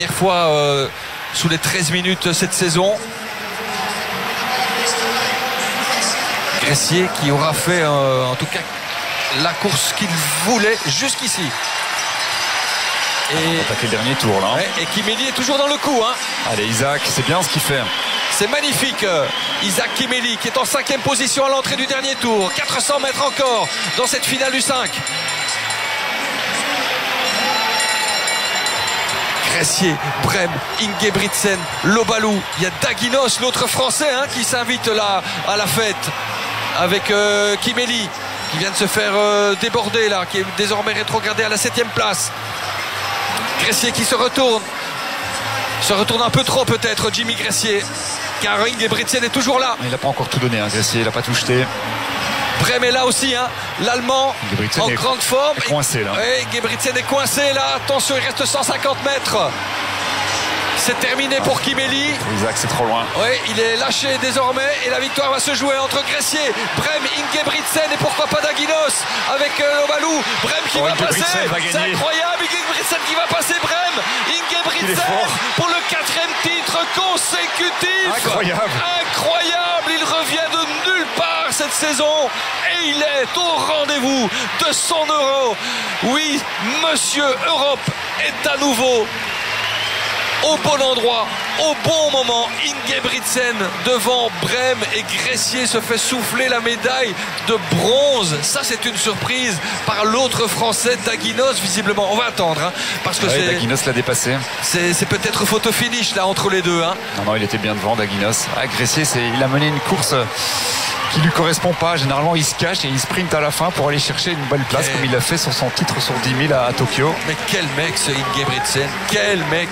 Première fois sous les 13 minutes cette saison. Gressier qui aura fait en tout cas la course qu'il voulait jusqu'ici. Et attaquer le dernier tour là. Ouais, et Kimeli est toujours dans le coup. Hein. Allez Isaac, c'est bien ce qu'il fait. C'est magnifique. Isaac Kimeli qui est en 5e position à l'entrée du dernier tour. 400 mètres encore dans cette finale du 5. Gressier, Brem, Ingebrigtsen, Lobalou. Il y a Daginos, l'autre français qui s'invite là à la fête avec Kimeli qui vient de se faire déborder là, qui est désormais rétrogradé à la 7e place. Gressier qui se retourne un peu trop peut-être, Jimmy Gressier, car Ingebrigtsen est toujours là. Il n'a pas encore tout donné, Gressier, il n'a pas tout jeté. Brem est là aussi, l'Allemand en grande forme. Est coincé là. Ingebrigtsen est coincé là, attention, il reste 150 mètres. C'est terminé pour Kimeli. Isaac, c'est trop loin. Oui, il est lâché désormais et la victoire va se jouer entre Gressier, Brem, Ingebrigtsen et pourquoi pas Daginos avec Lobalou. Brem qui va passer. C'est incroyable, Ingebrigtsen qui va passer. Brem, Ingebrigtsen pour le 4e titre consécutif. Incroyable, il revient de nulle part cette saison et il est au rendez-vous de 100 €. Oui, Monsieur Europe est à nouveau au bon endroit, au bon moment. Ingebrigtsen devant Brem et Gressier se fait souffler la médaille de bronze. Ça, c'est une surprise par l'autre français, Daginos, visiblement. On va attendre, parce que Daginos l'a dépassé. C'est peut-être photo finish là entre les deux. Non, il était bien devant, Daginos. Gressier, il a mené une course qui lui correspond pas. Généralement, il se cache et il sprint à la fin pour aller chercher une belle place, comme il l'a fait sur son titre sur 10 000 à Tokyo. Mais quel mec ce Ingebrigtsen, quel mec!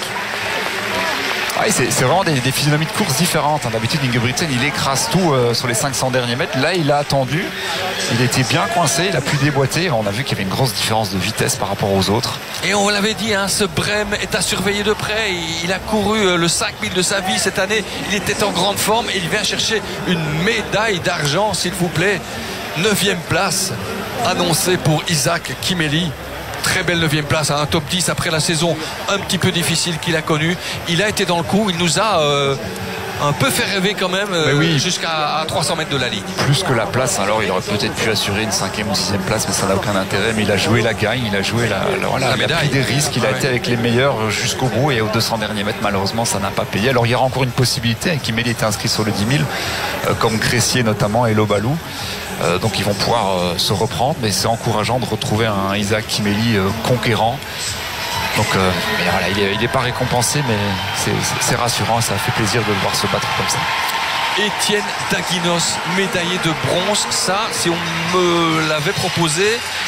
C'est vraiment des physionomies de course différentes. D'habitude, Ingebrigtsen, il écrase tout sur les 500 derniers mètres. Là, il a attendu. Il était bien coincé. Il a pu déboîter. On a vu qu'il y avait une grosse différence de vitesse par rapport aux autres. Et on l'avait dit, ce Brem est à surveiller de près. Il a couru le 5000 de sa vie cette année. Il était en grande forme et il vient chercher une médaille d'argent, s'il vous plaît. 9e place annoncée pour Isaac Kimeli. Très belle 9e place, un top 10 après la saison un petit peu difficile qu'il a connue. Il a été dans le coup, il nous a un peu fait rêver quand même, jusqu'à 300 mètres de la ligne. Plus que la place, alors il aurait peut-être pu assurer une 5e ou 6e place, mais ça n'a aucun intérêt. Mais il a joué la gagne, il a joué la médaille. Il a pris des risques, il a été avec les meilleurs jusqu'au bout, et aux 200 derniers mètres, malheureusement, ça n'a pas payé. Alors il y aura encore une possibilité, Kimeli était inscrit sur le 10 000, comme Gressier notamment et Lobalou. Donc ils vont pouvoir se reprendre, mais c'est encourageant de retrouver un Isaac Kimeli conquérant. Donc il n'est pas récompensé, mais c'est rassurant, ça fait plaisir de le voir se battre comme ça. Étienne Daginos, médaillé de bronze. Ça, si on me l'avait proposé,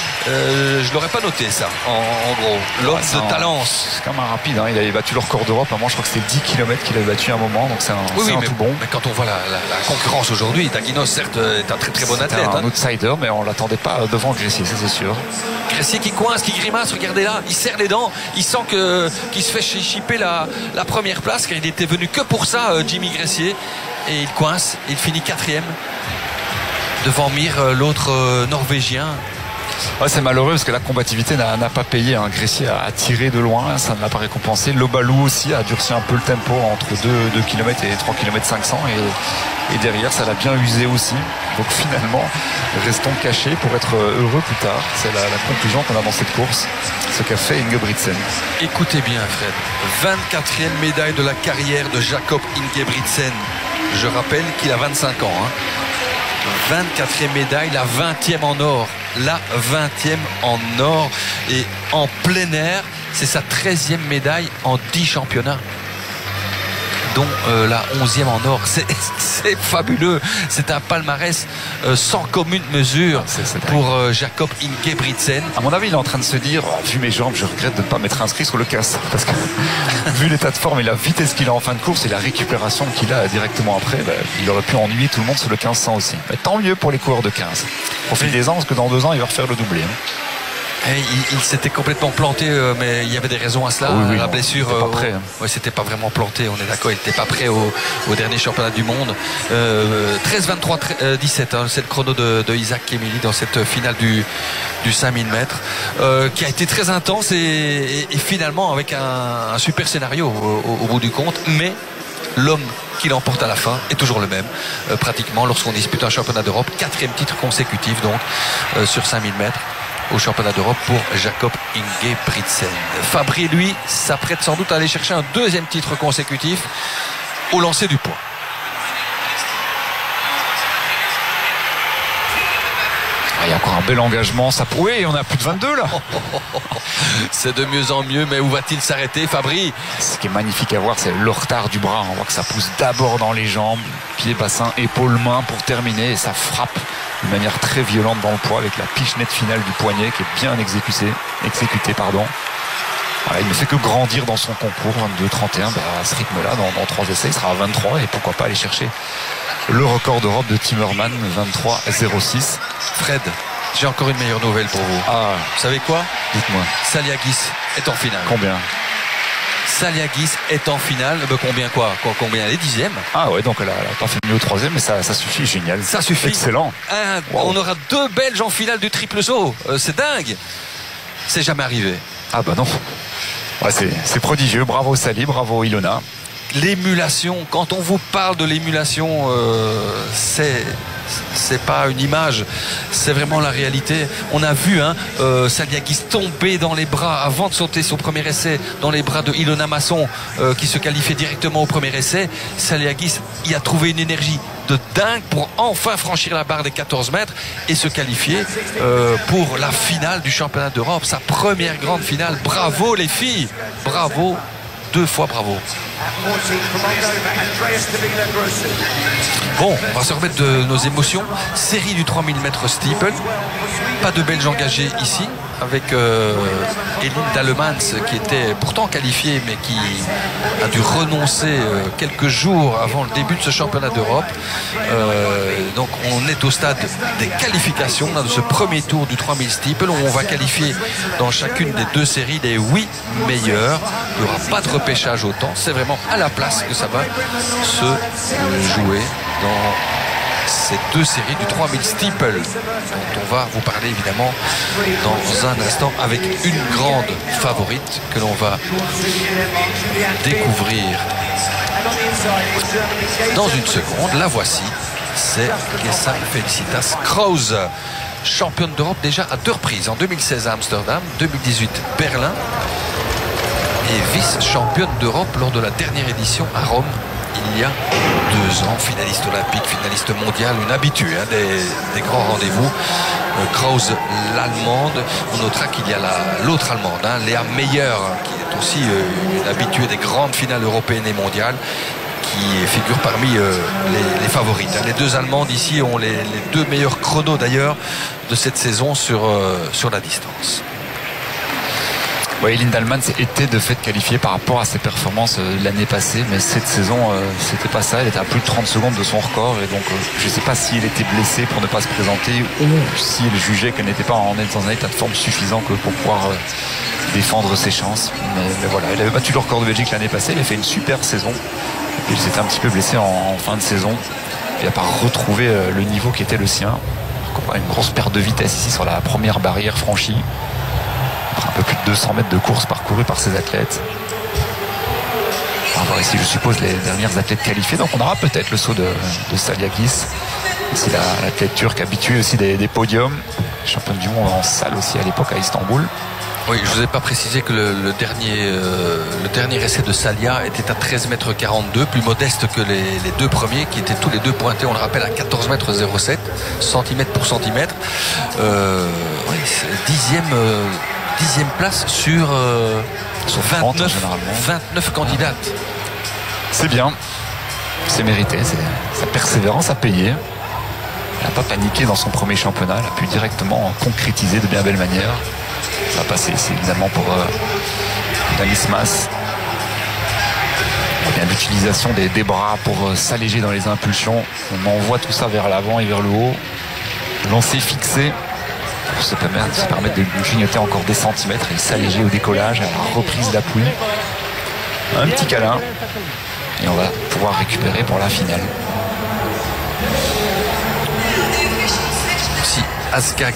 je l'aurais pas noté ça, en gros. L'homme de Talence. C'est quand même rapide, il avait battu le record d'Europe. Moi, je crois que c'était 10 km qu'il avait battu à un moment, donc c'est un tout bon. Mais quand on voit la concurrence aujourd'hui, Daginos, certes, est un très très bon athlète. Un outsider, mais on l'attendait pas devant Gressier, ça c'est sûr. Gressier qui coince, qui grimace, regardez là, il serre les dents, il sent qu'il se fait chipper la première place, car il était venu que pour ça, Jimmy Gressier. Et il coince, il finit 4e devant Mir, l'autre Norvégien. C'est malheureux parce que la combativité n'a pas payé. Gressier a tiré de loin, ça ne l'a pas récompensé. Lobalou aussi a durci un peu le tempo entre 2 km et 3 km 500 et derrière ça l'a bien usé aussi. Donc finalement, restons cachés pour être heureux plus tard. C'est la conclusion qu'on a dans cette course, ce qu'a fait Ingebrigtsen. Écoutez bien Fred, 24e médaille de la carrière de Jakob Ingebrigtsen. Je rappelle qu'il a 25 ans. 24e médaille, la 20e en or. La 20e en or. Et en plein air, c'est sa 13e médaille en 10 championnats, dont la 11e en or. C'est fabuleux. C'est un palmarès sans commune mesure pour Jakob Ingebrigtsen. À mon avis, il est en train de se dire, vu mes jambes, je regrette de ne pas m'être inscrit sur le 15. Parce que vu l'état de forme et la vitesse qu'il a en fin de course et la récupération qu'il a directement après, il aurait pu ennuyer tout le monde sur le 1500 aussi. Mais tant mieux pour les coureurs de 15. Profitez-en parce que dans 2 ans, il va refaire le doublé. Il s'était complètement planté, mais il y avait des raisons à cela. La blessure, c'était pas vraiment planté, on est d'accord, il n'était pas prêt au dernier championnat du monde. 13-23-17, c'est le chrono de Isaac Kemily dans cette finale du 5000 mètres, qui a été très intense et finalement avec un super scénario au bout du compte, mais l'homme qui l'emporte à la fin est toujours le même, pratiquement, lorsqu'on dispute un championnat d'Europe. 4e titre consécutif donc sur 5000 mètres au championnat d'Europe pour Jakob Ingebrigtsen. Fabry, lui, s'apprête sans doute à aller chercher un 2e titre consécutif au lancer du poids. Il y a encore un bel engagement. Oui, on a plus de 22 là. C'est de mieux en mieux, mais où va-t-il s'arrêter, Fabry? Ce qui est magnifique à voir, c'est le retard du bras. On voit que ça pousse d'abord dans les jambes, pied, bassin, épaule, main pour terminer, et ça frappe de manière très violente dans le poids avec la pichenette finale du poignet qui est bien exécutée. Voilà, il ne fait que grandir dans son concours, 22-31, à ce rythme-là, dans 3 essais, il sera à 23 et pourquoi pas aller chercher le record d'Europe de Timmerman, 23-06. Fred, j'ai encore une meilleure nouvelle pour vous. Vous savez quoi? Dites-moi. Saliagis est en finale. Combien? Saliagis est en finale. Combien? Les 10e. Donc elle a pas fait mieux au 3e, mais ça suffit, génial. Ça suffit. Excellent. On aura 2 Belges en finale du triple saut. C'est dingue. C'est jamais arrivé. Non. C'est prodigieux. Bravo Sali, bravo Ilona. L'émulation, quand on vous parle de l'émulation, c'est pas une image, c'est vraiment la réalité. On a vu Saliagis tomber dans les bras avant de sauter son premier essai, dans les bras de Ilona Masson, qui se qualifiait directement au premier essai. Saliagis y a trouvé une énergie de dingue pour enfin franchir la barre des 14 mètres et se qualifier pour la finale du championnat d'Europe, sa première grande finale. Bravo les filles, bravo, 2 fois bravo. Bon, on va se remettre de nos émotions. Série du 3000 mètres steeple. Pas de Belges engagés ici, avec Elin Dallemans qui était pourtant qualifiée mais qui a dû renoncer quelques jours avant le début de ce championnat d'Europe. Donc on est au stade des qualifications de ce premier tour du 3000 steeple où on va qualifier dans chacune des 2 séries les 8 meilleurs. Il n'y aura pas de repêchage au temps, c'est vraiment à la place que ça va se jouer dans ces 2 séries du 3000 steeple dont on va vous parler évidemment dans un instant avec une grande favorite que l'on va découvrir dans une seconde. La voici, c'est Gesan Felicitas Krause, championne d'Europe déjà à 2 reprises, en 2016 à Amsterdam, 2018 Berlin et vice-championne d'Europe lors de la dernière édition à Rome il y a 2 ans, finaliste olympique, finaliste mondiale, une habituée des grands rendez-vous. Krause, l'allemande. On notera qu'il y a l'autre allemande, Léa Meyer, qui est aussi une habituée des grandes finales européennes et mondiales, qui figure parmi les favorites. Les 2 allemandes ici ont les 2 meilleurs chronos d'ailleurs de cette saison sur la distance. Elin Dallemans était de fait qualifiée par rapport à ses performances l'année passée, mais cette saison c'était pas ça. Elle était à plus de 30 secondes de son record et donc je ne sais pas si elle était blessée pour ne pas se présenter ou si elle jugeait qu'elle n'était pas dans un état de forme suffisant que pour pouvoir défendre ses chances. Mais voilà, elle avait battu le record de Belgique l'année passée, elle a fait une super saison et puis elle s'était un petit peu blessée en fin de saison et n'a pas retrouvé le niveau qui était le sien. Une grosse perte de vitesse ici sur la première barrière franchie. Un peu plus de 200 mètres de course parcourus par ces athlètes. On va voir ici, je suppose, les dernières athlètes qualifiées. Donc on aura peut-être le saut de Saliagis. C'est l'athlète turque habituée aussi des podiums. Championne du monde en salle aussi à l'époque à Istanbul. Oui, je ne vous ai pas précisé que le dernier essai de Salia était à 13 mètres 42, plus modeste que les 2 premiers qui étaient tous les 2 pointés, on le rappelle, à 14 mètres 07, centimètre pour centimètre. Oui, c'est 10e place sur 29 candidates. C'est bien, c'est mérité, sa persévérance a payé. Elle n'a pas paniqué dans son premier championnat, elle a pu directement concrétiser de bien belle manière. Ça va passer ici évidemment pour Danis Mas. Il y a l'utilisation des bras pour s'alléger dans les impulsions. On envoie tout ça vers l'avant et vers le haut. Lancer fixé. pour se permettre de grignoter encore des centimètres et s'alléger au décollage, à la reprise d'appui. Un petit câlin et on va pouvoir récupérer pour la finale. Si Asgag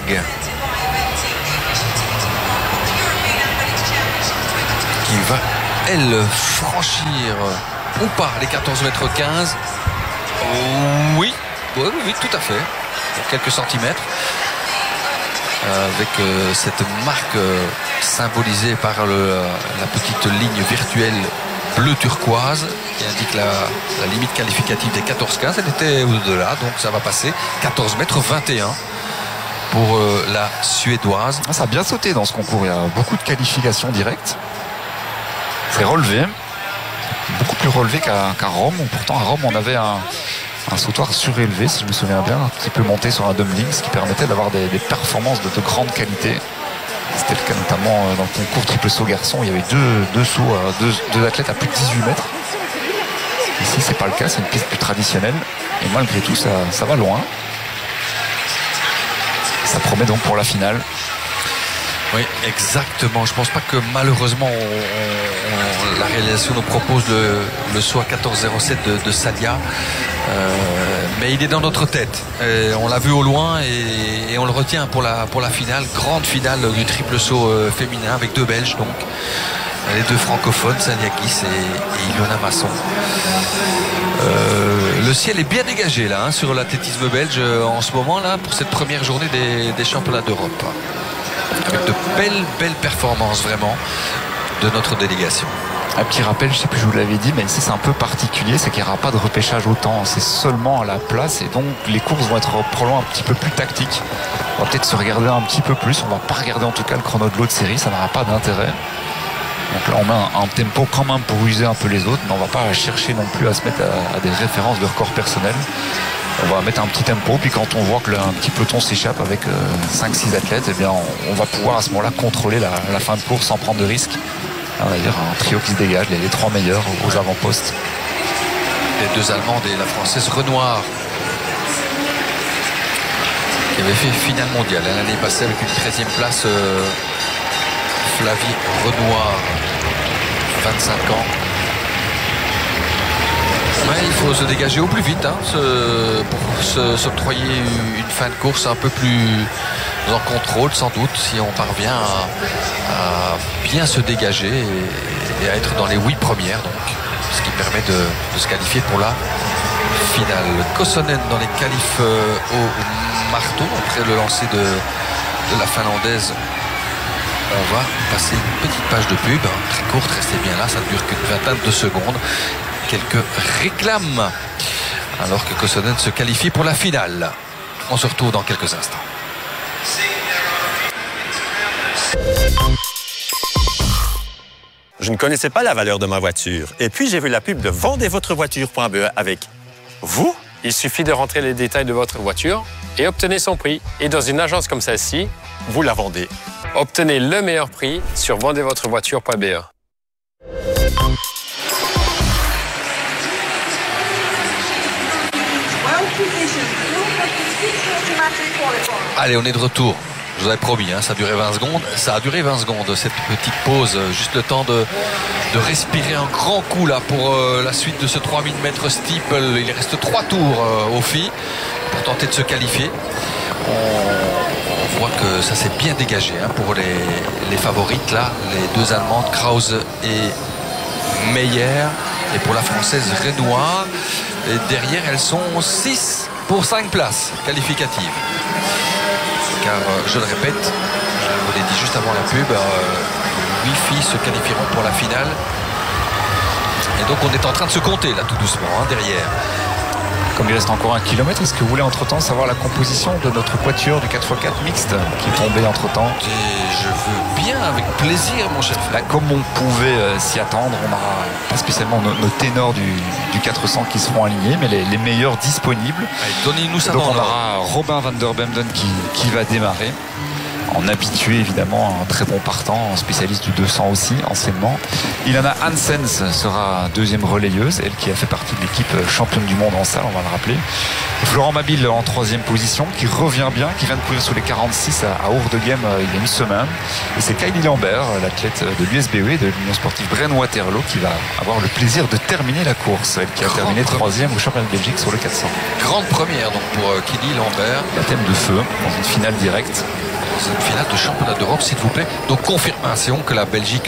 qui va elle franchir ou pas les 14 mètres 15. Oui, tout à fait, quelques centimètres, avec cette marque symbolisée par la petite ligne virtuelle bleu turquoise qui indique la limite qualificative des 14-15. Elle était au-delà, donc ça va passer 14 mètres 21 pour la Suédoise. Ça a bien sauté dans ce concours, il y a beaucoup de qualifications directes. C'est relevé, beaucoup plus relevé qu'à Rome, où pourtant à Rome on avait un sautoir surélevé, si je me souviens bien, un petit peu monté sur un dumpling, ce qui permettait d'avoir des performances de grande qualité. C'était le cas notamment dans le concours triple saut garçon, il y avait deux sauts, deux athlètes à plus de 18 mètres. Ici c'est pas le cas, c'est une piste plus traditionnelle et malgré tout ça va loin. Ça promet donc pour la finale. Oui, exactement. Je pense pas que malheureusement la réalisation nous propose le saut à 14,07 de Salia, mais il est dans notre tête. On l'a vu au loin et on le retient pour la finale, grande finale du triple saut féminin avec deux Belges, donc les deux francophones, Saliakis et Ilona Masson. Le ciel est bien dégagé là sur l'athlétisme belge en ce moment là pour cette première journée des championnats d'Europe. Avec de belles performances vraiment de notre délégation. Un petit rappel, je ne sais plus, je vous l'avais dit, mais ici c'est un peu particulier, c'est qu'il n'y aura pas de repêchage au temps, c'est seulement à la place et donc les courses vont être probablement un petit peu plus tactiques. On va peut-être se regarder un petit peu plus, on ne va pas regarder en tout cas le chrono de l'autre série, ça n'aura pas d'intérêt. Donc là on met un tempo quand même pour user un peu les autres, mais on ne va pas chercher non plus à se mettre à des références de record personnel. On va mettre un petit tempo, puis quand on voit que un petit peloton s'échappe avec 5-6 athlètes, eh bien on va pouvoir à ce moment-là contrôler la fin de course sans prendre de risques. On va dire un trio qui se dégage, les trois meilleurs aux avant-postes. Les deux Allemandes et la Française Renoir, qui avait fait finale mondiale l'année passée avec une 13e place. Flavie Renoir, 25 ans. Ouais, il faut se dégager au plus vite pour s'octroyer une fin de course un peu plus en contrôle sans doute, si on parvient à bien se dégager et à être dans les 8 premières, donc, ce qui permet de se qualifier pour la finale. Kossonen dans les qualifs au marteau après le lancer de la Finlandaise. On va passer une petite page de pub, très courte, restez bien là, ça ne dure qu'une vingtaine de secondes. Quelques réclames alors que Kossonen se qualifie pour la finale. On se retrouve dans quelques instants. Je ne connaissais pas la valeur de ma voiture. Et puis j'ai vu la pub de vendezvotrevoiture.be avec vous. Il suffit de rentrer les détails de votre voiture et obtenez son prix. Et dans une agence comme celle-ci, vous la vendez. Obtenez le meilleur prix sur vendezvotrevoiture.be. Allez, on est de retour. Je vous avais promis, ça a duré 20 secondes. Ça a duré 20 secondes, cette petite pause. Juste le temps de respirer un grand coup là pour la suite de ce 3000 mètres steeple. Il reste 3 tours aux filles pour tenter de se qualifier. On voit que ça s'est bien dégagé pour les favorites là. Les deux Allemandes, Krause et Meyer. Et pour la Française Renoir. Et derrière, elles sont 6 pour 5 places qualificatives. Car, je le répète, je vous l'ai dit juste avant la pub, 8 filles se qualifieront pour la finale. Et donc, on est en train de se compter, là, tout doucement, derrière. Comme il reste encore 1 kilomètre, est-ce que vous voulez entre-temps savoir la composition de notre quatuor du 4x4 mixte qui est tombé entre-temps? Et je veux bien, avec plaisir, mon chef. Là, comme on pouvait s'y attendre, on n'aura pas spécialement nos ténors du 400 qui seront alignés, mais les meilleurs disponibles. Allez, donnez-nous ça. Donc on aura Robin van der Bemden qui va démarrer. en habitué évidemment, un très bon partant, un spécialiste du 200 aussi, anciennement. Ilana Hansens sera deuxième relayeuse, elle qui a fait partie de l'équipe championne du monde en salle, on va le rappeler. Florent Mabille en troisième position, qui revient bien, qui vient de courir sous les 46 à Hourdegem il y a une semaine. Et c'est Kylie Lambert, l'athlète de l'USBE, de l'Union sportive Braine-Waterloo, qui va avoir le plaisir de terminer la course. Elle qui a terminé troisième au championnat de Belgique sur le 400. Grande première donc pour Kylie Lambert. Baptême de feu dans une finale directe. Dans une finale de championnat d'Europe, s'il vous plaît. Donc confirmation que la Belgique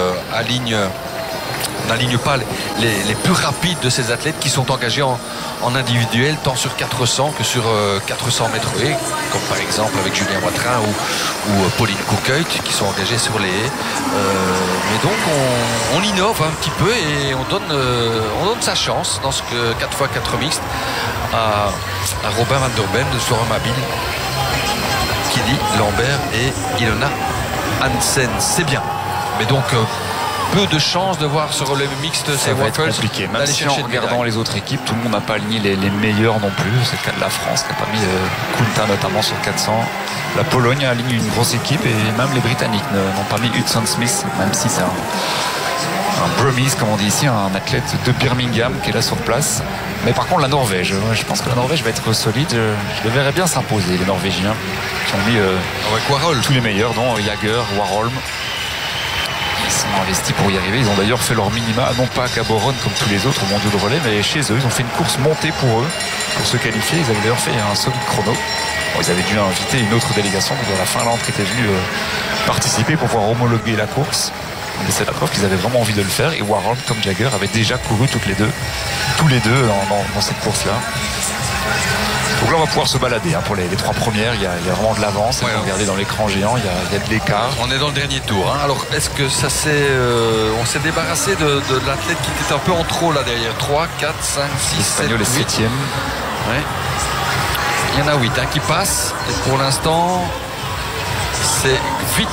n'aligne pas les plus rapides de ces athlètes qui sont engagés en individuel, tant sur 400 que sur 400 mètres haies, comme par exemple avec Julien Watrin ou Pauline Courcueil, qui sont engagés sur les haies. Mais donc on innove un petit peu et on donne sa chance dans ce 4x4 mixte à Robin van der Bende, Florent Mabille, Kylie Lambert et Ilona Hansen. C'est bien. Mais donc peu de chances de voir ce relais mixte, ça va être compliqué. Même si en regardant les autres équipes, tout le monde n'a pas aligné les meilleurs non plus. C'est le cas de la France qui n'a pas mis Kunta notamment sur 400. La Pologne a aligné une grosse équipe et même les Britanniques n'ont pas mis Hudson Smith, même si c'est un Burmese, comme on dit ici, un athlète de Birmingham qui est là sur place. Mais par contre la Norvège, je pense que la Norvège va être solide. Je le verrais bien s'imposer, les Norvégiens qui ont mis tous les meilleurs, dont Jager, Warholm. Ils sont investis pour y arriver. Ils ont d'ailleurs fait leur minima, non pas à Gaborone comme tous les autres au mondiaux de relais, mais chez eux. Ils ont fait une course montée pour eux, pour se qualifier. Ils avaient d'ailleurs fait un solide chrono. Bon, ils avaient dû inviter une autre délégation de la Finlande qui était venue participer pour pouvoir homologuer la course. Mais c'est la preuve qu'ils avaient vraiment envie de le faire. Et Warholm comme Jagger avaient déjà couru tous les deux dans cette course-là. Donc là on va pouvoir se balader pour les trois premières. Il y a vraiment de l'avance. Ouais, regardez dans l'écran géant, il y a de l'écart. On est dans le dernier tour. Alors est-ce que ça on s'est débarrassé de l'athlète qui était un peu en trop là derrière? 3, 4, 5, 6, L'Espagnol 7, 8. Est 7e. Ouais. Il y en a 8 qui passent. Et pour l'instant c'est 8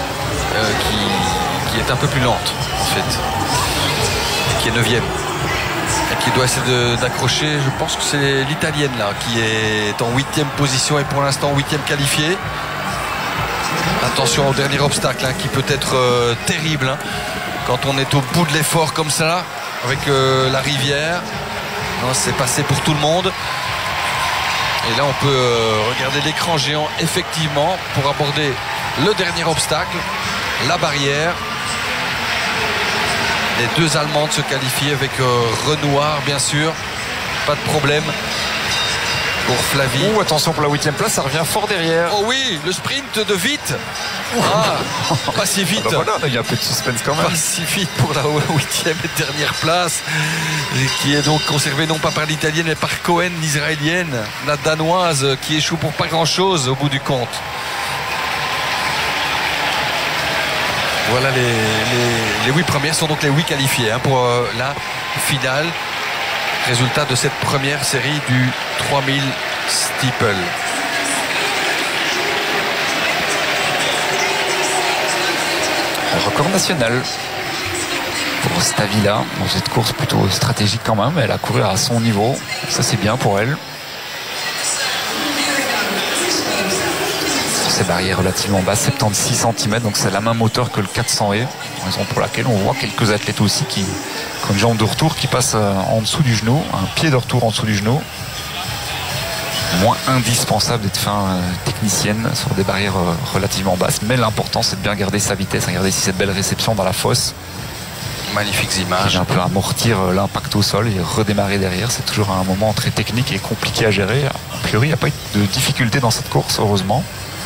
qui est un peu plus lente en fait. Qui est 9e. Qui doit essayer d'accrocher, je pense que c'est l'italienne là qui est en 8e position et pour l'instant 8e qualifiée. Attention au dernier obstacle qui peut être terrible quand on est au bout de l'effort comme ça avec la rivière. C'est passé pour tout le monde. Et là on peut regarder l'écran géant effectivement pour aborder le dernier obstacle, la barrière. Les deux Allemandes se qualifient avec Renoir bien sûr, pas de problème pour Flavie. Attention pour la 8e place, ça revient fort derrière. Oh oui, le sprint de vite. Pas si vite. Voilà, il y a un peu de suspense quand même. Pas si vite pour la 8e et dernière place, qui est donc conservée non pas par l'italienne mais par Cohen, l'israélienne, la danoise qui échoue pour pas grand chose au bout du compte. Voilà, les 8 premières sont donc les 8 qualifiés pour la finale. Résultat de cette première série du 3000 steeple. Record national pour Stavila dans cette course plutôt stratégique quand même. Elle a couru à son niveau, ça c'est bien pour elle. Ces barrières relativement basses, 76 cm, donc c'est la même hauteur que le 400 haies, raison pour laquelle on voit quelques athlètes aussi qui ont une jambe de retour qui passe en dessous du genou, un pied de retour en dessous du genou. Moins indispensable d'être technicienne sur des barrières relativement basses, mais l'important c'est de bien garder sa vitesse. Regardez ici cette belle réception dans la fosse. Magnifiques images. Un peu amortir l'impact au sol et redémarrer derrière. C'est toujours un moment très technique et compliqué à gérer. A priori, il n'y a pas eu de difficulté dans cette course, heureusement.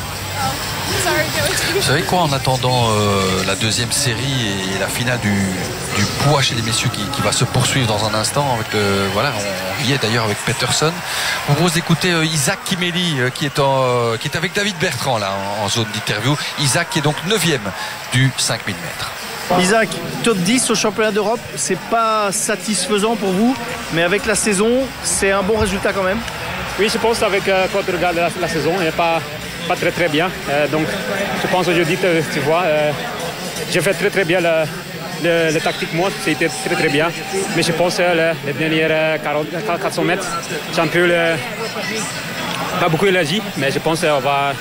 Vous savez quoi, en attendant la deuxième série et la finale du poids chez les messieurs qui va se poursuivre dans un instant avec on y est d'ailleurs avec Peterson. On propose d'écouter Isaac Kimeli qui est avec David Bertrand là en zone d'interview. Isaac qui est donc 9e du 5000 mètres. Isaac, top 10 au championnat d'Europe, c'est pas satisfaisant pour vous, mais avec la saison, c'est un bon résultat quand même. Oui, je pense avec quand tu regardes la saison, il n'est pas très bien. Donc je pense aujourd'hui, tu vois, j'ai fait très bien le tactique moi, c'était très bien. Mais je pense que les dernières 400 mètres, j'ai un peu pas beaucoup élargi, mais je pense qu'on va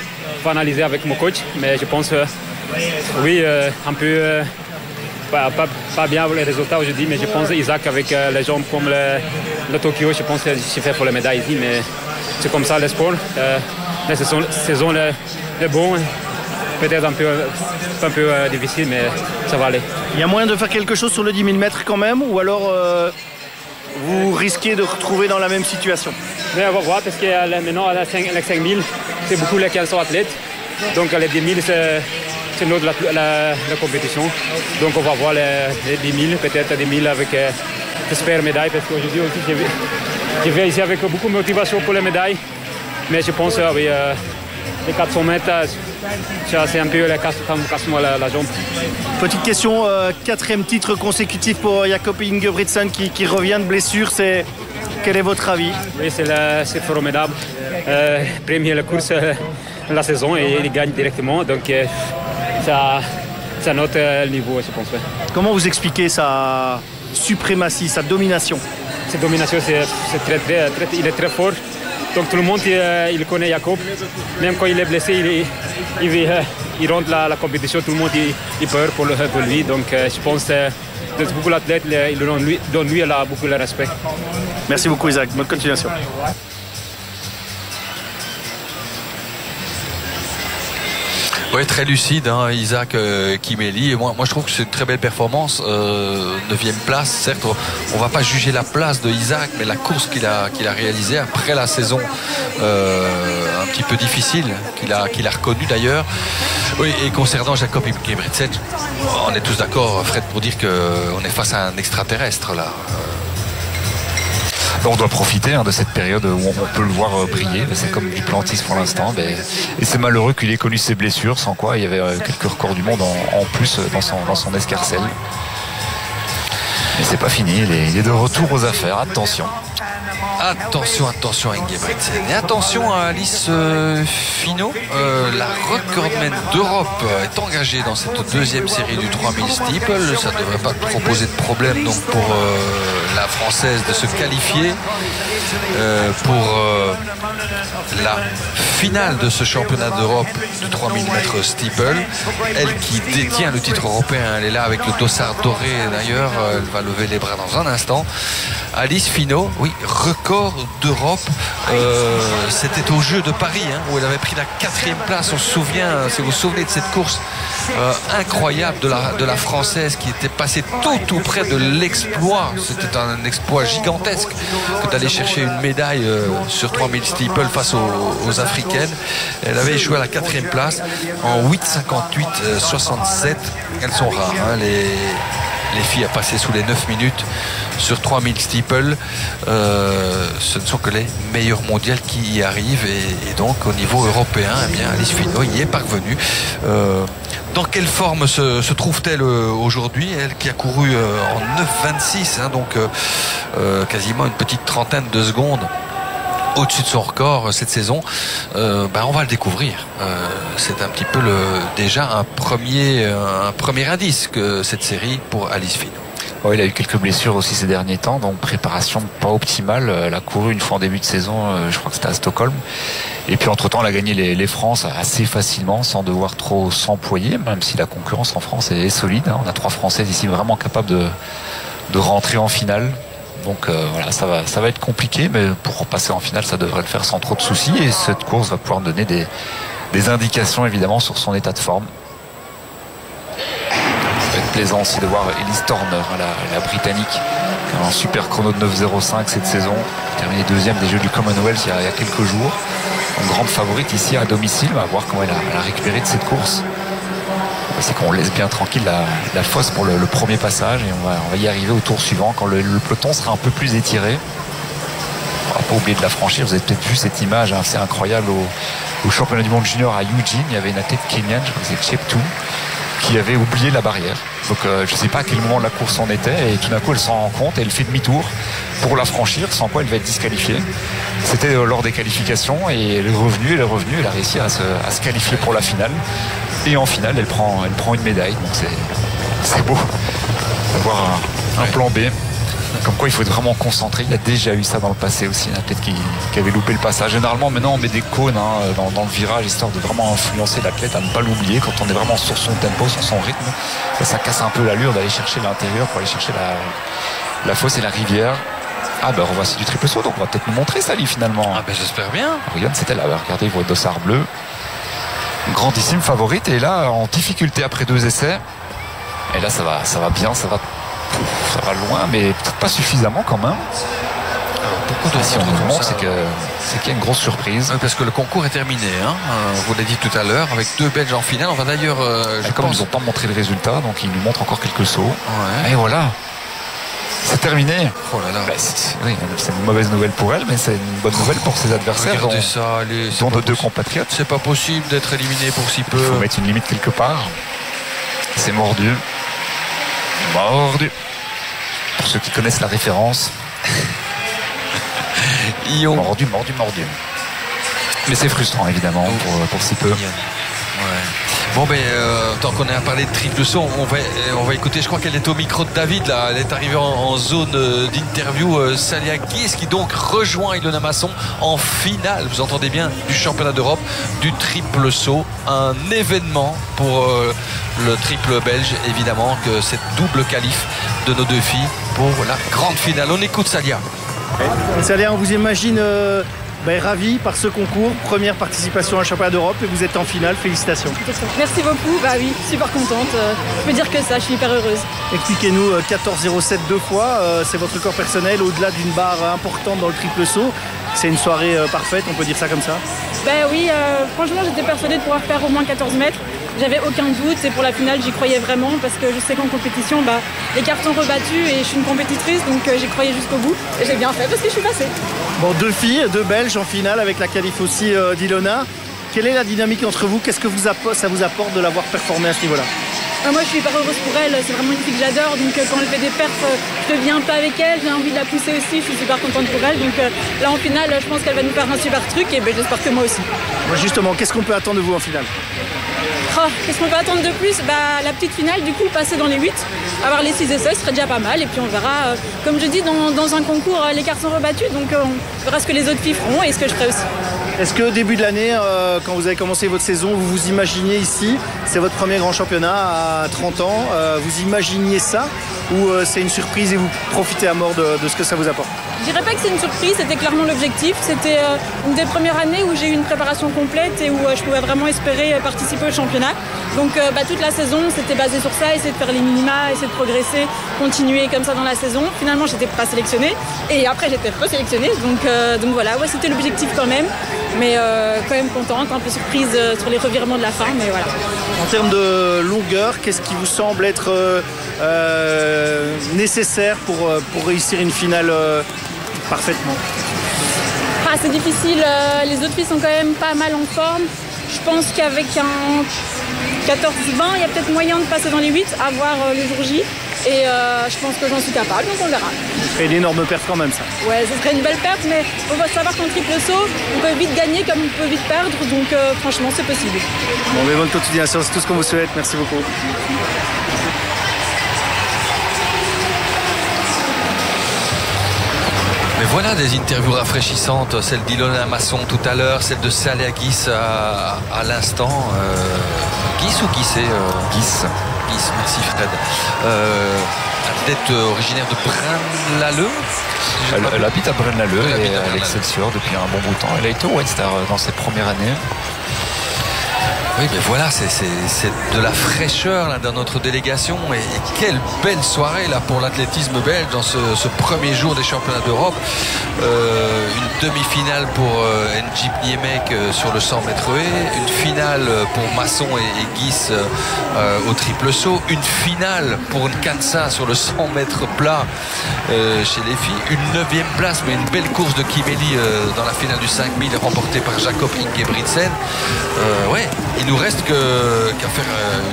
faut analyser avec mon coach, mais je pense, oui, un peu, pas bien les résultats aujourd'hui, mais je pense Isaac avec les gens comme le Tokyo, je pense que c'est fait pour les médailles ici, mais c'est comme ça le sport. La saison est bon, peut-être un peu difficile, mais ça va aller. Il y a moyen de faire quelque chose sur le 10 000 mètres quand même, ou alors vous risquez de retrouver dans la même situation? Mais on va voir, parce que maintenant, les 5 000, c'est beaucoup les 15 athlètes. Donc les 10 000, c'est notre la compétition. Donc on va voir les 10 000, peut-être 10 000 avec j'espère médaille, parce qu'aujourd'hui aussi, je vais ici avec beaucoup de motivation pour les médailles. Mais je pense, oui, les 400 mètres, c'est un peu casse-moi la jambe. Petite question, 4e titre consécutif pour Jakob Ingebrigtsen qui revient de blessure. Quel est votre avis? Oui, c'est formidable. Premier la course de la saison et il gagne directement. Donc c'est un autre niveau, je pense. Comment vous expliquez sa suprématie, sa domination? Cette domination, il est très fort. Donc tout le monde il connaît Jakob. Même quand il est blessé, il rentre la compétition. Tout le monde il peur pour lui. Donc je pense que beaucoup d'athlètes donnent lui beaucoup de respect. Merci beaucoup Isaac. Bonne continuation. Oui, très lucide, hein, Isaac Kimeli. Et moi, je trouve que c'est une très belle performance. 9e place, certes, on ne va pas juger la place de Isaac, mais la course qu'il a réalisée après la saison un petit peu difficile, qu'il a reconnue d'ailleurs. Oui, et concernant Jakob Ingebrigtsen, on est tous d'accord, Fred, pour dire qu'on est face à un extraterrestre là. On doit profiter de cette période où on peut le voir briller. C'est comme Duplantis pour l'instant. Et c'est malheureux qu'il ait connu ses blessures, sans quoi il y avait quelques records du monde en plus dans son escarcelle. Mais c'est pas fini, il est de retour aux affaires. Attention. Attention à Ingebrigtsen. Et attention à Alice Finot, la recordman d'Europe, est engagée dans cette 2e série du 3000 steeple. Ça ne devrait pas trop poser de problème donc pour la Française de se qualifier pour la finale de ce championnat d'Europe du 3000 mètres steeple. Elle qui détient le titre européen, elle est là avec le dossard doré d'ailleurs, elle va lever les bras dans un instant. Alice Finot, oui, record d'Europe, c'était aux Jeux de Paris où elle avait pris la 4e place. On se souvient, si vous vous souvenez de cette course incroyable de la Française qui était passée tout près de l'exploit. C'était un exploit gigantesque que d'aller chercher une médaille sur 3000 steeple face aux Africaines. Elle avait échoué à la 4e place en 8,58,67. Elles sont rares, les filles à passer sous les 9 minutes sur 3000 steeple. Ce ne sont que les meilleures mondiales qui y arrivent et donc au niveau européen, Alice Finot y est parvenue. Dans quelle forme se trouve-t-elle aujourd'hui, elle qui a couru en 9,26, donc quasiment une petite trentaine de secondes au-dessus de son record cette saison, on va le découvrir. C'est un petit peu déjà un premier indice que cette série pour Alice Finot. Il a eu quelques blessures aussi ces derniers temps, donc préparation pas optimale. Elle a couru une fois en début de saison, je crois que c'était à Stockholm. Et puis entre-temps, elle a gagné les France assez facilement, sans devoir trop s'employer, même si la concurrence en France est solide. On a 3 Françaises ici vraiment capables de rentrer en finale. Donc ça va être compliqué, mais pour passer en finale, ça devrait le faire sans trop de soucis. Et cette course va pouvoir donner des indications évidemment sur son état de forme. Ça va être plaisant aussi de voir Elise Turner, la Britannique, qui a un super chrono de 9,05 cette saison, terminé 2e des Jeux du Commonwealth il y a quelques jours. Une grande favorite ici à domicile. On va voir comment elle a récupéré de cette course. C'est qu'on laisse bien tranquille la fosse pour le premier passage et on va y arriver au tour suivant quand le peloton sera un peu plus étiré. On va pas oublier de la franchir. Vous avez peut-être vu cette image assez incroyable au championnat du monde junior à Eugene. Il y avait une athlète kenyane, je crois que c'est Cheptou, qui avait oublié la barrière. Donc je ne sais pas à quel moment de la course en était et tout d'un coup elle s'en rend compte et elle fait demi-tour pour la franchir, sans quoi elle va être disqualifiée. C'était lors des qualifications et elle est revenue, elle a réussi à se qualifier pour la finale. Et en finale, elle prend une médaille. Donc c'est beau d'avoir un plan B. Comme quoi il faut être vraiment concentré. Il a déjà eu ça dans le passé aussi, un athlète qui avait loupé le passage. Généralement maintenant on met des cônes dans le virage histoire de vraiment influencer l'athlète à ne pas l'oublier quand on est vraiment sur son tempo, sur son rythme. Ça casse un peu l'allure d'aller chercher l'intérieur pour aller chercher la fosse et la rivière. Ah ben voici du triple saut, donc on va peut-être nous montrer Sally finalement. Ah ben j'espère bien. Regarde, c'était là, regardez, vous voyez dossard bleu. Grandissime favorite, et là en difficulté après 2 essais. Et là ça va bien, ça va loin, mais peut-être pas suffisamment quand même. Pourquoi si on nous montre, c'est qu'il y a une grosse surprise. Oui, parce que le concours est terminé, hein. On vous l'a dit tout à l'heure, avec 2 Belges en finale. On va d'ailleurs, comme ils n'ont pas montré le résultat, donc ils nous montrent encore quelques sauts. Ouais. Et voilà, c'est terminé. Oh là là. C'est une mauvaise nouvelle pour elle, mais c'est une bonne nouvelle pour ses adversaires. Regardez ça, dont nos 2 compatriotes. C'est pas possible d'être éliminé pour si peu. Il faut mettre une limite quelque part. C'est mordu. Pour ceux qui connaissent la référence. Mordu. Mais c'est frustrant évidemment pour si peu. Ouais. Bon tant qu'on a parlé de triple saut, on va écouter, je crois qu'elle est au micro de David là, elle est arrivée en zone d'interview, Salia Guis qui donc rejoint Ilona Masson en finale, vous entendez bien, du championnat d'Europe du triple saut, un événement pour le triple belge évidemment, que cette double qualif de nos 2 filles pour la grande finale. On écoute Salia. Salia, on vous imagine ravi par ce concours, première participation à un championnat d'Europe, et vous êtes en finale, félicitations. Merci beaucoup, oui, super contente, je peux dire que ça, je suis hyper heureuse. Expliquez-nous, 14,07 2 fois, c'est votre record personnel au-delà d'une barre importante dans le triple saut. C'est une soirée parfaite, on peut dire ça comme ça? Oui, franchement j'étais persuadée de pouvoir faire au moins 14 mètres. J'avais aucun doute, et pour la finale j'y croyais vraiment, parce que je sais qu'en compétition les cartes sont rebattus et je suis une compétitrice, donc j'y croyais jusqu'au bout et j'ai bien fait parce que je suis passée. Bon, 2 filles, 2 Belges en finale avec la qualif aussi d'Ilona. Quelle est la dynamique entre vous? Qu'est-ce que ça vous apporte de l'avoir performé à ce niveau-là? Moi je suis hyper heureuse pour elle, c'est vraiment une fille que j'adore, donc quand elle fait des perfs, je deviens un peu avec elle, j'ai envie de la pousser aussi, je suis super contente pour elle, donc là en finale je pense qu'elle va nous faire un super truc, et j'espère que moi aussi. Justement, qu'est-ce qu'on peut attendre de vous en finale? Qu'est-ce qu'on peut attendre de plus? La petite finale, du coup, passer dans les 8, avoir les 6 essais, ce serait déjà pas mal, et puis on verra, comme je dis, dans un concours, les cartes sont rebattues, donc on verra ce que les autres filles feront et ce que je ferai aussi. Est-ce que début de l'année, quand vous avez commencé votre saison, vous vous imaginiez ici, c'est votre premier grand championnat à 30 ans, vous imaginiez ça, ou c'est une surprise et vous profitez à mort de ce que ça vous apporte? Je dirais pas que c'est une surprise, c'était clairement l'objectif. C'était une des premières années où j'ai eu une préparation complète et où je pouvais vraiment espérer participer au championnat. Donc toute la saison, c'était basé sur ça, essayer de faire les minima, essayer de progresser, continuer comme ça dans la saison. Finalement, j'étais pas sélectionnée et après j'étais resélectionnée. Donc voilà, c'était l'objectif quand même. Mais quand même contente, un peu surprise sur les revirements de la fin, mais voilà. En termes de longueur, qu'est-ce qui vous semble être nécessaire pour réussir une finale parfaitement? C'est difficile, les autres filles sont quand même pas mal en forme. Je pense qu'avec un 14-20, il y a peut-être moyen de passer dans les 8, à voir le jour J. Et je pense que j'en suis capable, donc on verra. Ce serait une énorme perte quand même, ça. Ouais, ce serait une belle perte, mais on va savoir qu'en triple saut, on peut vite gagner comme on peut vite perdre, donc franchement, c'est possible. Bon, mais bonne continuation, c'est tout ce qu'on vous souhaite. Merci beaucoup. Mais voilà des interviews rafraîchissantes, celle d'Ilona Masson tout à l'heure, celle de Salia Guis à l'instant. Guis ou Guissé Guis. Guis, merci Fred. Athlète originaire de Braine-l'Alleud. Elle habite à Braine-l'Alleud et à l'Excelsior depuis un bon bout de temps. Elle a été au White Star dans ses premières années. Oui, mais voilà, c'est de la fraîcheur là, dans notre délégation, et quelle belle soirée là pour l'athlétisme belge dans ce premier jour des championnats d'Europe. Une demi-finale pour N'Jib Niemek sur le 100 mètres haies, une finale pour Masson et Guis au triple saut, une finale pour Nkansa sur le 100 mètres plat chez les filles, une 9e place, mais une belle course de Kimeli dans la finale du 5000 remportée par Jakob Ingebrigtsen. Ouais, il nous reste qu'à faire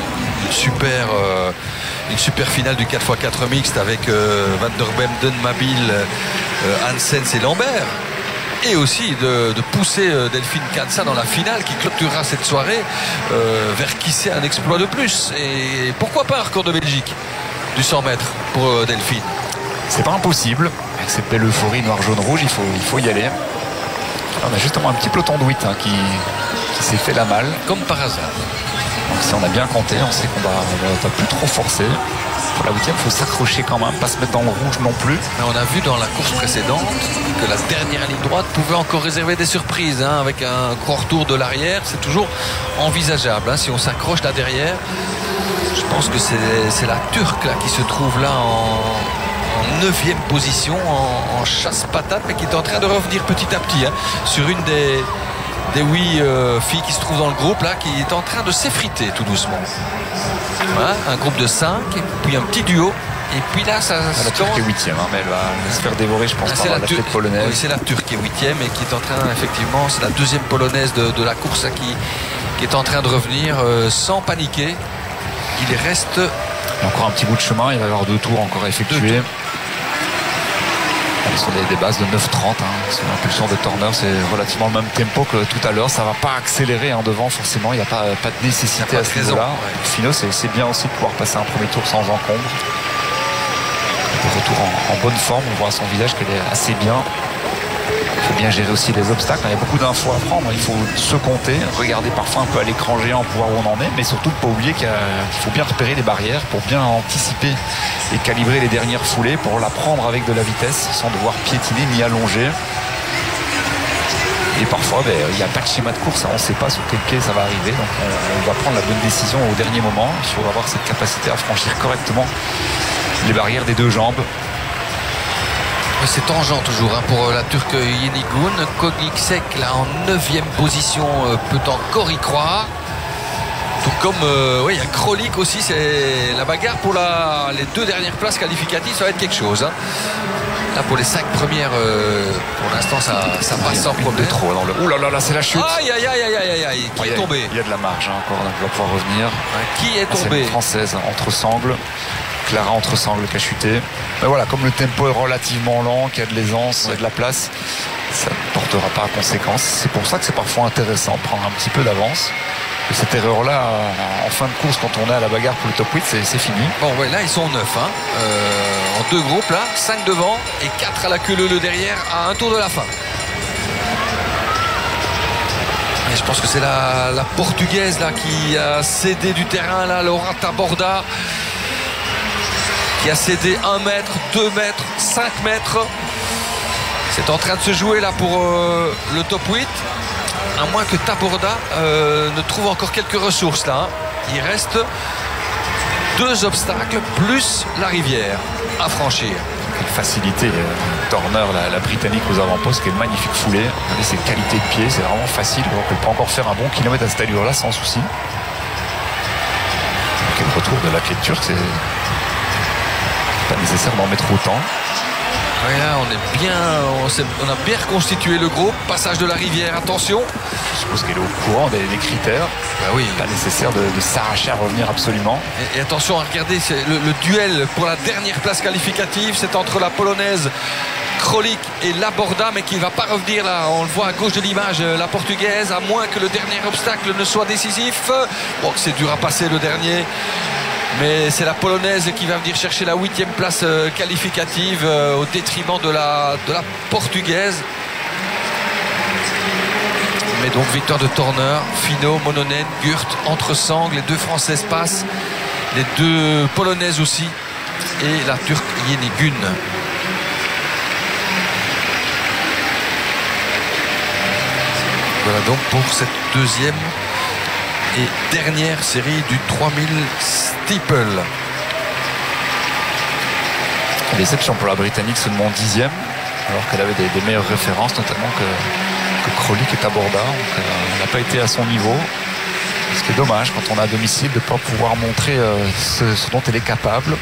une super finale du 4x4 mixte avec Van der Bemden, Mabil, Hansens et Lambert. Et aussi de pousser Delphine Kansa dans la finale qui clôturera cette soirée vers qui c'est un exploit de plus. Et pourquoi pas un record de Belgique du 100 mètres pour Delphine? c'est pas impossible. Avec cette belle euphorie noir, jaune, rouge, il faut y aller. On a justement un petit peloton de 8 qui s'est fait la malle. Comme par hasard. Donc si on a bien compté, on sait qu'on va plus trop forcer. Pour la 8e, il faut s'accrocher quand même, pas se mettre dans le rouge non plus. Mais on a vu dans la course précédente que la dernière ligne droite pouvait encore réserver des surprises, avec un gros retour de l'arrière. C'est toujours envisageable, si on s'accroche là derrière. Je pense que c'est la Turque là, qui se trouve là en 9e position, en chasse-patate, mais qui est en train de revenir petit à petit sur une des 8 filles qui se trouvent dans le groupe là, qui est en train de s'effriter tout doucement. Voilà, un groupe de 5, et puis un petit duo, et puis là ça la Turque est 8e, mais elle va se faire dévorer, je pense, par l'athlète polonaise. Oui, c'est la Turque qui est 8e et qui est en train, effectivement, c'est la 2e polonaise de la course qui est en train de revenir sans paniquer. Il reste encore un petit bout de chemin, il va y avoir 2 tours encore à effectuer. Sur des bases de 9,30 sur l'impulsion de Turner, c'est relativement le même tempo que tout à l'heure. Ça va pas accélérer devant, forcément, il n'y a pas de nécessité à ce niveau-là. Finot, c'est bien aussi de pouvoir passer un premier tour sans encombre. De retour en bonne forme, on voit à son visage qu'elle est assez bien. Il faut bien gérer aussi les obstacles, il y a beaucoup d'infos à prendre, il faut se compter, regarder parfois un peu à l'écran géant pour voir où on en est, mais surtout ne pas oublier qu'il faut bien repérer les barrières pour bien anticiper et calibrer les dernières foulées pour la prendre avec de la vitesse sans devoir piétiner ni allonger. Et parfois il n'y a pas de schéma de course, on ne sait pas sur quel pied ça va arriver, donc on va prendre la bonne décision au dernier moment. Il faut avoir cette capacité à franchir correctement les barrières des 2 jambes. C'est tangent toujours pour la Turque Yenigun. Kogliksek là en 9e position peut encore y croire. Tout comme il y a Krolik aussi, c'est la bagarre pour les 2 dernières places qualificatives, ça va être quelque chose. Là pour les 5 premières, pour l'instant ça passe sans problème. Trop dans le. Ouh là là, c'est la chute. Aïe aïe aïe aïe aïe. Qui est tombé? Il y a de la marge encore, donc on va pouvoir revenir. Qui est tombé? C'est une Française entre sangles. Clara entre sangles qui a chuté. Mais voilà, comme le tempo est relativement lent, qu'il y a de l'aisance, de la place, ça ne portera pas à conséquence. C'est pour ça que c'est parfois intéressant de prendre un petit peu d'avance. Et cette erreur-là, en fin de course, quand on est à la bagarre pour le top 8, c'est fini. Bon, ouais, là, ils sont 9. En 2 groupes, là, 5 devant et 4 à la queue leu derrière à un tour de la fin. Et je pense que c'est la Portugaise là, qui a cédé du terrain, là, Laura Taborda, qui a cédé 1 mètre, 2 mètres, 5 mètres. C'est en train de se jouer là pour le top 8. À moins que Taborda ne trouve encore quelques ressources là. Il reste 2 obstacles plus la rivière à franchir. Quelle facilité, Turner, la Britannique aux avant-postes, quelle magnifique foulée. Regardez ses qualités de pied, c'est vraiment facile. Donc elle peut encore faire un bon kilomètre à cette allure-là sans souci. Quel retour de l'athlète turc, c'est pas nécessaire d'en mettre autant. Oui, là on a bien reconstitué le groupe. Passage de la rivière, attention. Je suppose qu'elle est au courant des critères. Oui. Pas nécessaire de s'arracher à revenir absolument. Et attention à regarder le duel pour la dernière place qualificative, c'est entre la Polonaise Krolik et Laborda, mais qui ne va pas revenir là. On le voit à gauche de l'image, la Portugaise, à moins que le dernier obstacle ne soit décisif. Bon, c'est dur à passer le dernier. Mais c'est la Polonaise qui va venir chercher la 8e place qualificative au détriment de la Portugaise. Mais donc victoire de Turner, Finot, Mononen, Gurt, entre sangles. Les 2 Françaises passent, les 2 Polonaises aussi, et la Turque Yenigun. Voilà donc pour cette 2e et dernière série du 3000 steeple. Déception pour la Britannique, seulement 10e, alors qu'elle avait des meilleures références, notamment que Krolik et Taborda. Donc, elle n'a pas été à son niveau. Ce qui est dommage quand on est à domicile de ne pas pouvoir montrer ce dont elle est capable.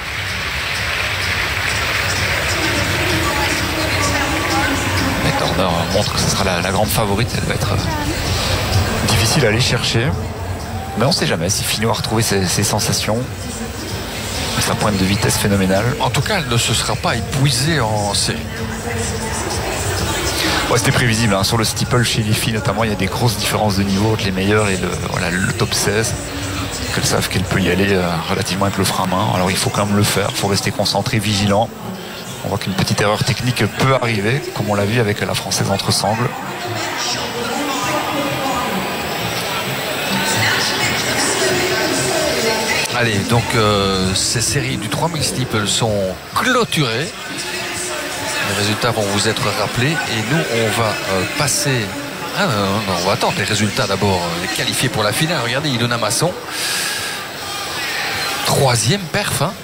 Mais Turner montre que ce sera la grande favorite. Elle va être difficile à aller chercher. Mais on ne sait jamais si Finot a retrouvé ses sensations. C'est un point de vitesse phénoménal. En tout cas, elle ne se sera pas épuisée en série. Ouais, c'était prévisible. Sur le steeple chez les filles, notamment, il y a des grosses différences de niveau entre les meilleurs et le top 16. Qu'elles savent qu'elle peut y aller relativement avec le frein à main. Alors il faut quand même le faire. Il faut rester concentré, vigilant. On voit qu'une petite erreur technique peut arriver, comme on l'a vu avec la Française entre sangles. Allez, donc ces séries du 3000 steeple sont clôturées. Les résultats vont vous être rappelés et nous on va passer. Ah non, on va attendre les résultats d'abord, les qualifiés pour la finale. Regardez, Ilona Masson, 3e perf, hein.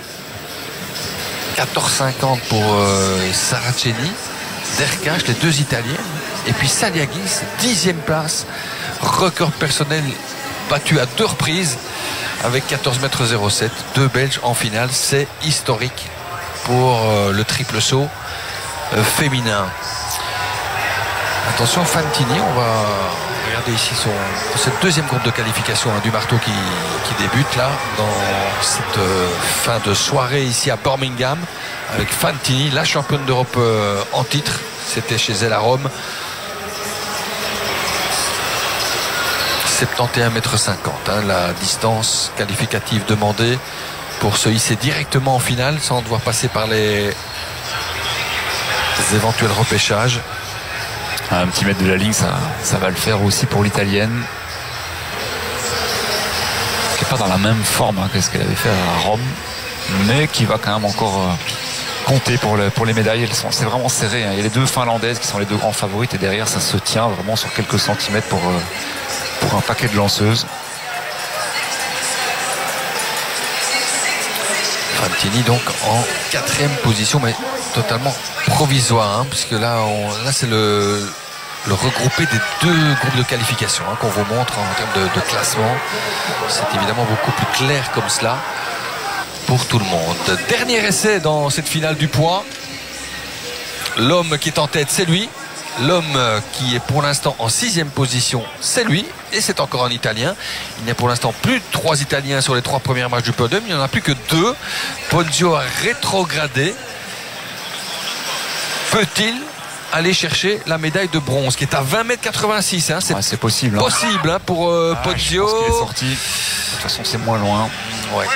14,50 pour Saraceni, Derkach, les 2 Italiennes, et puis Saliagis, 10e place, record personnel battu à 2 reprises avec 14,07 m, 2 Belges en finale, c'est historique pour le triple saut féminin. Attention, Fantini, on va regarder ici cette 2e groupe de qualification, hein, du marteau qui débute là dans cette fin de soirée ici à Birmingham avec Fantini, la championne d'Europe en titre, c'était chez elle à Rome. 71,50 m, hein, la distance qualificative demandée pour se hisser directement en finale sans devoir passer par les éventuels repêchages. Un petit mètre de la ligne, ça va le faire aussi pour l'Italienne, qui n'est pas dans la même forme, hein, que ce qu'elle avait fait à Rome, mais qui va quand même encore compter pour les médailles. C'est vraiment serré, hein. Il y a les 2 Finlandaises qui sont les 2 grands favorites et derrière ça se tient vraiment sur quelques centimètres pour un paquet de lanceuses. Fantini donc en 4e position, mais totalement provisoire, hein, puisque là c'est le regroupé des 2 groupes de qualification, hein, qu'on vous montre en termes de classement. C'est évidemment beaucoup plus clair comme cela pour tout le monde. Dernier essai dans cette finale du poids. L'homme qui est en tête, c'est lui. L'homme qui est pour l'instant en 6e position, c'est lui. Et c'est encore un Italien. Il n'y a pour l'instant plus de 3 Italiens sur les 3 premières marches du podium. Il n'y en a plus que 2. Poggio a rétrogradé. Peut-il aller chercher la médaille de bronze qui est à 20,86 m, hein, c'est possible, possible, hein, pour Poggio. Je pense qu'il est sorti. De toute façon, c'est moins loin. Ouais.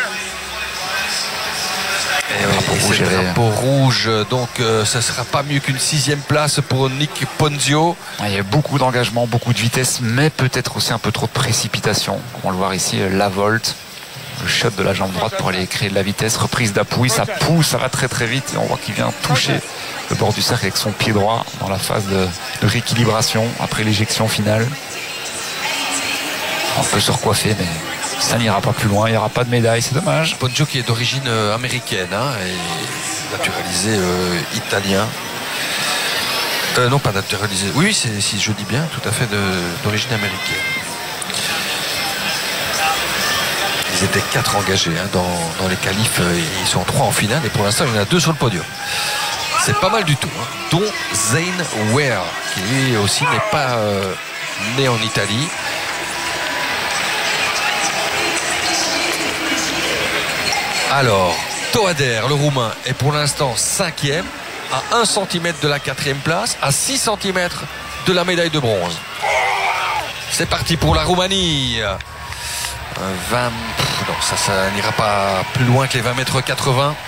Et le drapeau rouge, donc ça ne sera pas mieux qu'une 6e place pour Nick Ponzio. Il y a beaucoup d'engagement, beaucoup de vitesse, mais peut-être aussi un peu trop de précipitation. On va le voir ici, la volte, le shot de la jambe droite pour aller créer de la vitesse, reprise d'appui, ça pousse, ça va très très vite et on voit qu'il vient toucher le bord du cercle avec son pied droit dans la phase de rééquilibration après l'éjection finale. On peut se recoiffer, mais ça n'ira pas plus loin, il n'y aura pas de médaille, c'est dommage. Poggio qui est d'origine américaine, hein, et naturalisé italien. Non, pas naturalisé. Oui, si je dis bien, tout à fait d'origine américaine. Ils étaient 4 engagés, hein, dans les qualifs. Ils sont 3 en finale et pour l'instant, il y en a 2 sur le podium. C'est pas mal du tout, hein, dont Zane Ware, qui lui aussi n'est pas né en Italie. Alors, Toader, le Roumain, est pour l'instant 5e, à 1 cm de la 4e place, à 6 cm de la médaille de bronze. C'est parti pour la Roumanie. 20, non, ça n'ira pas plus loin que les 20,80 m.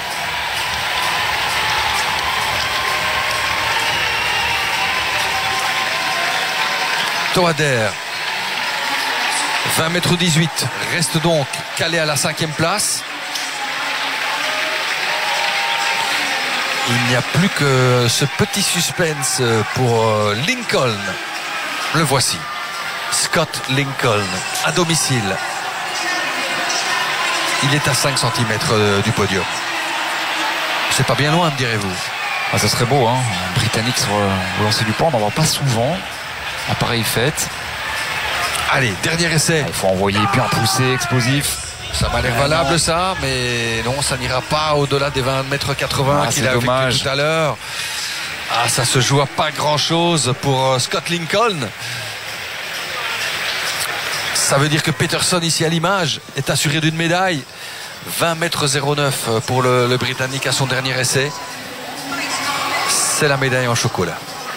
Toader, 20,18 m, reste donc calé à la 5e place. Il n'y a plus que ce petit suspense pour Lincoln. Le voici. Scott Lincoln, à domicile. Il est à 5 cm du podium. C'est pas bien loin, me direz-vous. Ah, ça serait beau, hein. Un Britannique sur le lancer du pont, on n'en voit pas souvent. À pareille fête. Allez, dernier essai. Il faut envoyer bien poussé, explosif. Ça m'a l'air valable, ça, mais non, ça n'ira pas au-delà des 20,80 m qu'il a effectué tout à l'heure. Ah, ça se joue à pas grand-chose pour Scott Lincoln. Ça veut dire que Peterson, ici à l'image, est assuré d'une médaille. 20,09 m pour le Britannique à son dernier essai. C'est la médaille en chocolat.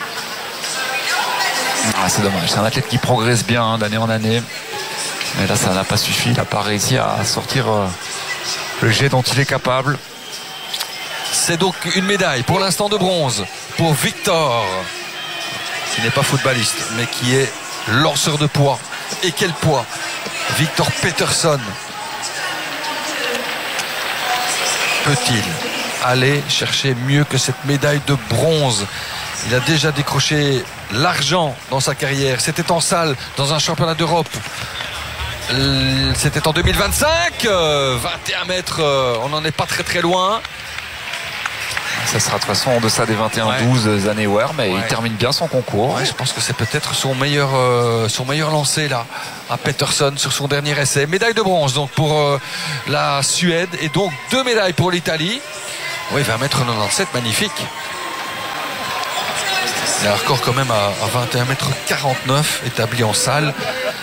Ah, c'est dommage, c'est un athlète qui progresse bien, hein, d'année en année. Mais là, ça n'a pas suffi. Il n'a pas réussi à sortir le jet dont il est capable. C'est donc une médaille pour l'instant de bronze pour Victor, qui n'est pas footballiste mais qui est lanceur de poids. Et quel poids! Victor Peterson peut-il aller chercher mieux que cette médaille de bronze? Il a déjà décroché l'argent dans sa carrière. C'était en salle dans un championnat d'Europe. C'était en 2025. 21 mètres, on n'en est pas très très loin. Ça sera de toute façon en deçà des 21-12 années Ware, mais il termine bien son concours. Ouais, je pense que c'est peut-être son meilleur lancé là, à Peterson sur son dernier essai. Médaille de bronze donc pour la Suède et donc 2 médailles pour l'Italie. Oui, 20m97, magnifique. Il a un record quand même à 21m49 établi en salle.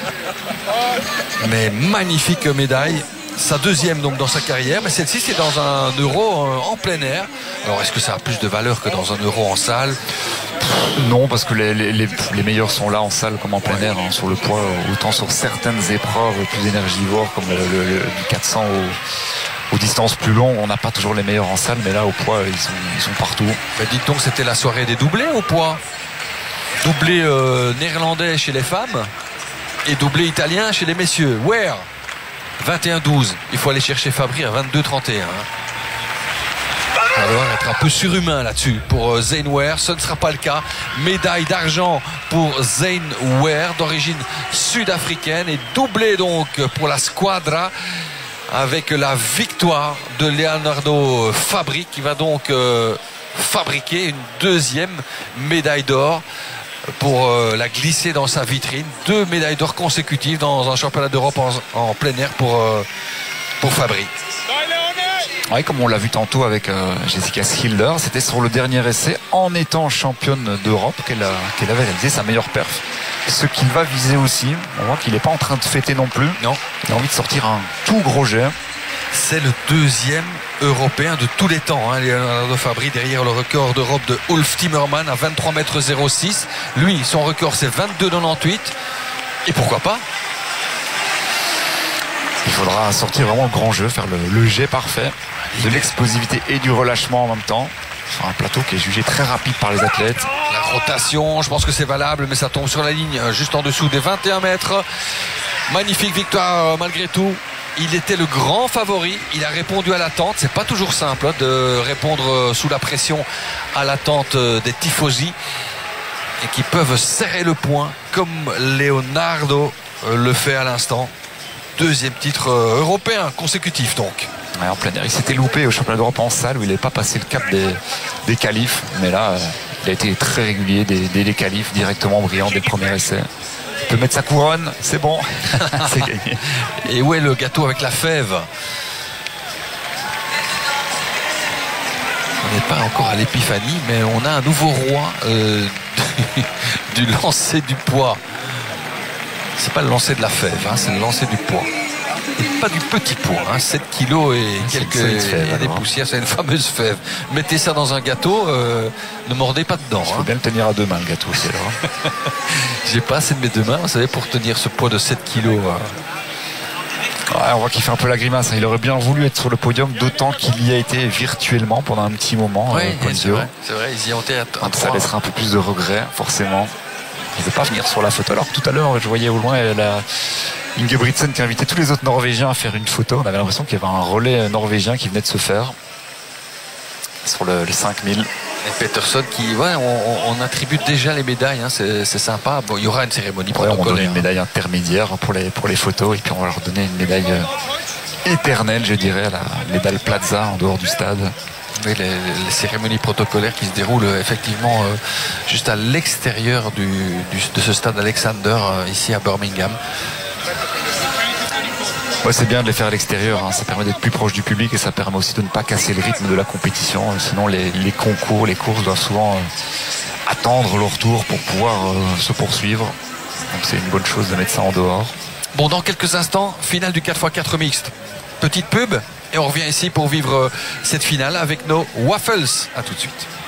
Mais magnifique médaille. Sa deuxième donc dans sa carrière, mais celle-ci c'est dans un euro en plein air. Alors est-ce que ça a plus de valeur que dans un euro en salle? Non, parce que les meilleurs sont là en salle comme en plein air, hein, sur le poids, autant sur certaines épreuves plus énergivores comme du 400 aux distances plus longues, on n'a pas toujours les meilleurs en salle, mais là au poids ils sont partout. Mais dites donc, c'était la soirée des doublés au poids. Doublé néerlandais chez les femmes et doublé italien chez les messieurs. Ware 21-12, il faut aller chercher Fabry à 22-31. On va devoir être un peu surhumain là-dessus pour Zane Ware, ce ne sera pas le cas. Médaille d'argent pour Zane Ware, d'origine sud-africaine, et doublé donc pour la squadra avec la victoire de Leonardo Fabry, qui va donc fabriquer une deuxième médaille d'or pour la glisser dans sa vitrine. 2 médailles d'or consécutives dans un championnat d'Europe en plein air pour Fabry. Oui, comme on l'a vu tantôt avec Jessica Schilder, c'était sur le dernier essai en étant championne d'Europe qu'elle avait réalisé sa meilleure perf. Ce qu'il va viser aussi, on voit qu'il n'est pas en train de fêter non plus. Non. Il a envie de sortir un tout gros jet. C'est le deuxième européen de tous les temps, hein, Leonardo Fabry, derrière le record d'Europe de Ulf Timmerman à 23,06 m. Lui, son record c'est 22,98. Et pourquoi pas? Il faudra sortir vraiment le grand jeu, faire le jet parfait, de l'explosivité et du relâchement en même temps, sur un plateau qui est jugé très rapide par les athlètes. La rotation, je pense que c'est valable, mais ça tombe sur la ligne juste en dessous des 21 mètres. Magnifique victoire malgré tout. Il était le grand favori, il a répondu à l'attente. C'est pas toujours simple hein, de répondre sous la pression à l'attente des tifosi, et qui peuvent serrer le poing comme Leonardo le fait à l'instant. Deuxième titre européen consécutif donc. Ouais, en plein air, il s'était loupé au championnat d'Europe en salle où il n'avait pas passé le cap des qualifs, mais là il a été très régulier dès les qualifs, directement brillant dès le premier essai. Il peut mettre sa couronne, c'est bon. C'est gagné. Et où est le gâteau avec la fève? On n'est pas encore à l'épiphanie, mais on a un nouveau roi du lancer du poids. C'est pas le lancer de la fève, hein, c'est le lancer du poids. Et pas du petit poids, hein, 7 kilos et quelques fèves, et des poussières, c'est une fameuse fève. Mettez ça dans un gâteau, ne mordez pas dedans. Il faut bien le tenir à 2 mains, le gâteau, c'est là. J'ai pas assez de mes 2 mains, vous savez, pour tenir ce poids de 7 kilos. Ouais, on voit qu'il fait un peu la grimace. Il aurait bien voulu être sur le podium, d'autant qu'il y a été virtuellement pendant un petit moment. Oui, c'est vrai, ils y ont été à ça laissera un peu plus de regret, forcément. Il ne veut pas venir sur la photo. Alors que tout à l'heure, je voyais au loin Ingebrigtsen qui invitait tous les autres Norvégiens à faire une photo. On avait l'impression qu'il y avait un relais norvégien qui venait de se faire sur le 5000. Et Peterson qui, ouais, on attribue déjà les médailles, hein, c'est sympa. Bon, il y aura une cérémonie protocolaire. On donne une médaille intermédiaire pour les photos, et puis on va leur donner une médaille éternelle, je dirais, à la médaille Plaza en dehors du stade. Oui, les cérémonies protocolaires qui se déroulent effectivement juste à l'extérieur de ce stade Alexander, ici à Birmingham. Ouais, c'est bien de les faire à l'extérieur, hein. Ça permet d'être plus proche du public et ça permet aussi de ne pas casser le rythme de la compétition. Sinon les concours, les courses doivent souvent attendre leur tour pour pouvoir se poursuivre. Donc c'est une bonne chose de mettre ça en dehors. Bon, dans quelques instants, finale du 4x4 mixte. Petite pub et on revient ici pour vivre cette finale avec nos waffles. À tout de suite.